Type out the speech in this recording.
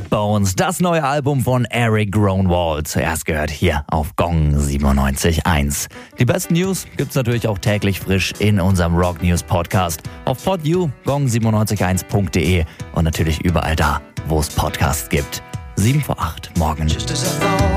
Bones, das neue Album von Eric Grönwald. Zuerst gehört hier auf Gong 97.1. Die besten News gibt's natürlich auch täglich frisch in unserem Rock News Podcast auf PodU, gong971.de und natürlich überall da, wo es Podcasts gibt. 7 vor 8 morgen.